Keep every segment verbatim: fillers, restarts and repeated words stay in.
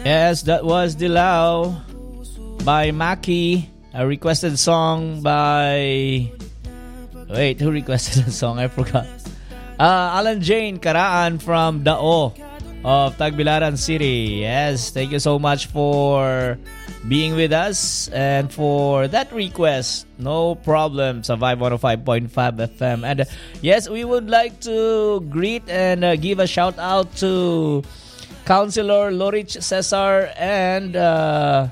Yes, that was Dilaw by Maki. A requested song by... Wait, who requested the song? I forgot. Uh, Alan Jane Karaan from Dao of Tagbilaran City. Yes, thank you so much for being with us and for that request. No problem sa Vibe one oh five point five F M. And uh, yes, we would like to greet and uh, give a shout out to Councilor Lorich Cesar and uh,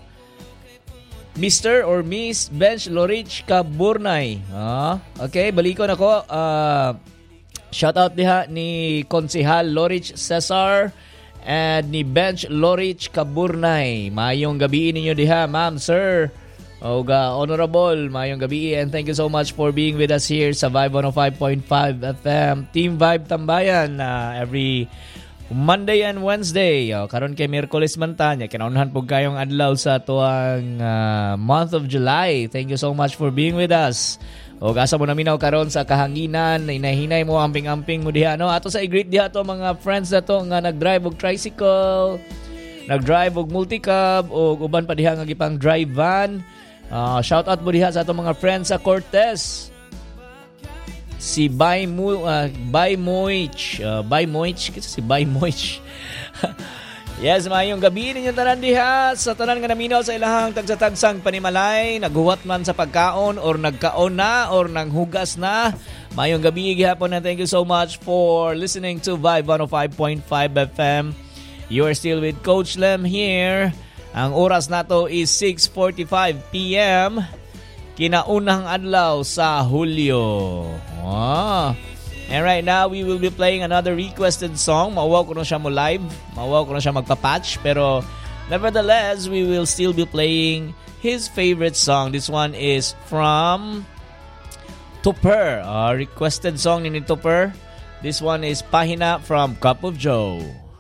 Mister or Miss Bench Lorich Kaburnay. Ah, okay, balikon ako. Uh, shout out diha ni Konsehal Lorich Cesar and ni Bench Lorich Kaburnay. Mayong gabi ninyo diha, ma'am, sir. Oga, honorable, mayong gabi, and thank you so much for being with us here sa Vibe one oh five point five F M. Team Vibe Tambayan uh, every Monday and Wednesday. Oh, karon kay Miyerkules man ta nya kinaunahan pug kayong adlaw sa tuang uh, month of July. Thank you so much for being with us. O asa mo naminaw karon sa kahanginan, inahinay mo amping-amping mo diha no. Ato sa i-greet diha to mga friends nato nga nag-drive og tricycle, nag-drive og multicab o uban pa diha nga gipang drive van. Uh, shout out mo diha sa ato mga friends sa Cortez. Si Bay Mo uh, Bay Moich, uh, Bay Moich, kasi si Bay Moich. Yes, mayong gabi ninyo tanan diha sa tanan nga naminaw sa ilahang tagsa-tagsang panimalay, naguwat man sa pagkaon or nagkaon na or nanghugas na. Mayong gabi gihapon na thank you so much for listening to Vibe one oh five point five F M. You are still with Coach Lem here. Ang oras nato is six forty-five p.m. Kinaunang adlaw sa Hulyo. Ah. And right now, we will be playing another requested song. Mawaw ko na siya mo live. Mawaw ko na siya magpa-patch. Pero nevertheless, we will still be playing his favorite song. This one is from Tupper. A requested song ni Tupper. This one is Pahina from Cup of Joe.